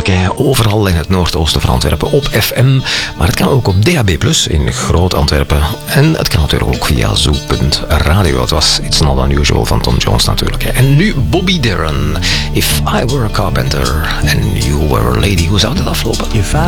natuurlijk. Overal in het noordoosten van Antwerpen op FM. Maar het kan ook op DAB+ in Groot-Antwerpen. En het kan natuurlijk ook via Zoo.radio. Het was It's Not Unusual van Tom Jones natuurlijk. En nu Bobby Darin. If I Were a Carpenter and You Were a Lady. Hoe zou dat aflopen?